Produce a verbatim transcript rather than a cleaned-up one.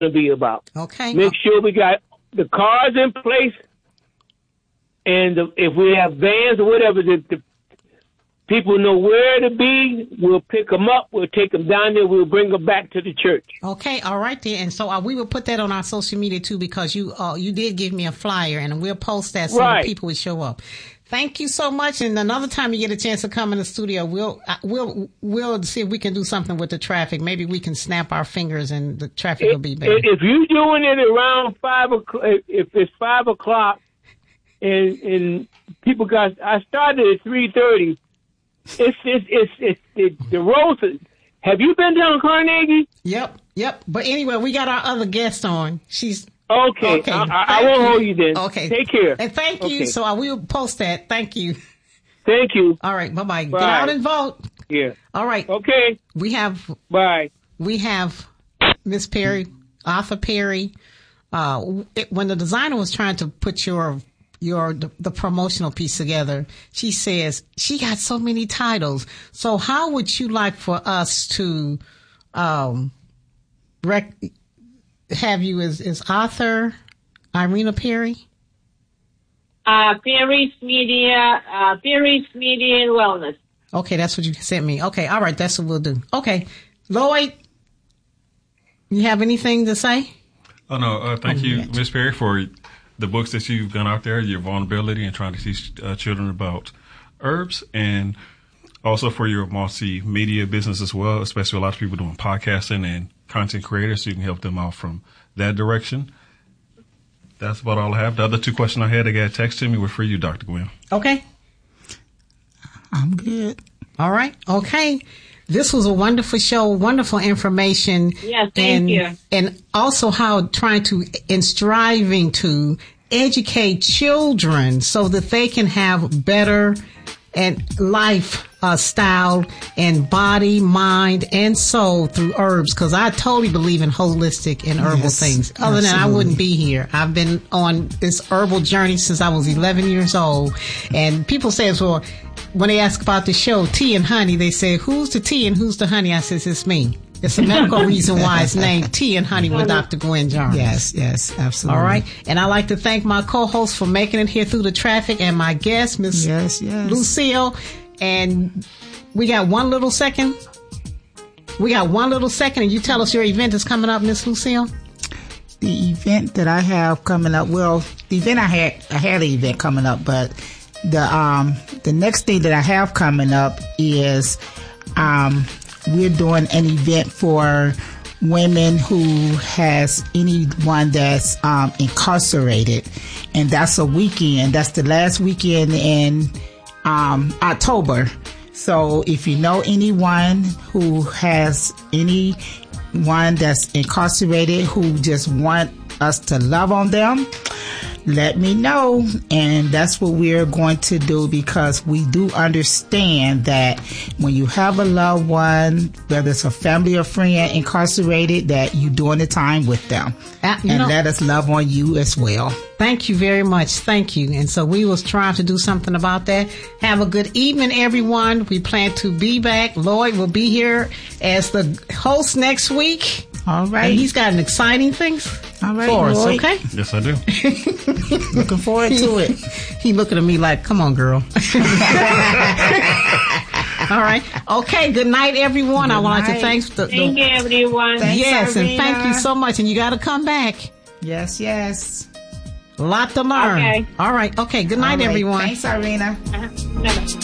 to be about. Okay. Make sure we got the cars in place, and the, if we have vans or whatever, the, the people know where to be. We'll pick them up. We'll take them down there. We'll bring them back to the church. Okay, all right then. And so uh, we will put that on our social media too, because you uh, you did give me a flyer, and we'll post that so right. that people would show up. Thank you so much. And another time you get a chance to come in the studio, we'll uh, we'll we'll see if we can do something with the traffic. Maybe we can snap our fingers and the traffic if, will be better. If you're doing it around five o'clock, if it's five o'clock, and and people got, I started at three thirty. It's it's it's it's it, the roads. Have you been down Carnegie? Yep, yep. But anyway, we got our other guest on. She's. Okay, okay. I, I, I won't you. hold you then. Okay. Take care. And thank you. Okay. So I will post that. Thank you. Thank you. All right. Bye-bye. Bye. Get out and vote. Yeah. All right. Okay. We have. Bye. We have Miss Perry, Arthur Perry. Uh, it, when the designer was trying to put your your the, the promotional piece together, she says she got so many titles. So how would you like for us to um rec- have you as, as author Irina Perry? Uh, Perry's Media, uh, Perry's Media and Wellness. Okay, that's what you sent me. Okay, all right, that's what we'll do. Okay, Lloyd, you have anything to say? Oh, no, uh, thank oh, you, Miss Perry, for the books that you've done out there, your vulnerability and trying to teach uh, children about herbs, and also for your multimedia business as well, especially a lot of people doing podcasting and content creators, so you can help them out from that direction. That's about all I have. The other two questions I had, they got a text to me, were for you, Doctor Gwen. Okay. I'm good. All right. Okay. This was a wonderful show, wonderful information. Yes, thank and, you. And also how trying to, and striving to educate children so that they can have better and life uh, style and body, mind, and soul through herbs. Because I totally believe in holistic and herbal yes, things. Other absolutely. than I wouldn't be here. I've been on this herbal journey since I was eleven years old. And people say, well, when they ask about the show, Tea and Honey, they say, who's the tea and who's the honey? I says, it's me. It's a medical reason why it's named Tea and Honey with Doctor Gwen Jarvis. Yes, yes, absolutely. All right. And I'd like to thank my co-host for making it here through the traffic and my guest, Miss yes, yes. Lucille. And we got one little second. We got one little second, and you tell us your event is coming up, Miss Lucille. The event that I have coming up, well, the event I had, I had an event coming up, but the um the next thing that I have coming up is um we're doing an event for women who has anyone that's um incarcerated, and that's a weekend. That's the last weekend in um October. So if you know anyone who has anyone that's incarcerated who just want us to love on them, let me know. And that's what we're going to do, because we do understand that when you have a loved one, whether it's a family or friend incarcerated, that you're doing the time with them. Uh, and know, let us love on you as well. Thank you very much. Thank you. And so we was trying to do something about that. Have a good evening, everyone. We plan to be back. Lloyd will be here as the host next week. All right. And he's got an exciting things All right, for us, Lloyd. okay? Yes, I do. Looking forward to it. He looking at me like, come on, girl. All right. Okay. Good night, everyone. Good I want night. to thank the, Thank the, you, everyone. Thanks, yes, Irina. and thank you so much. And you got to come back. Yes, yes. A lot to learn. Okay. All right. Okay. Good night, All right. everyone. Thanks, Irina. Uh-huh.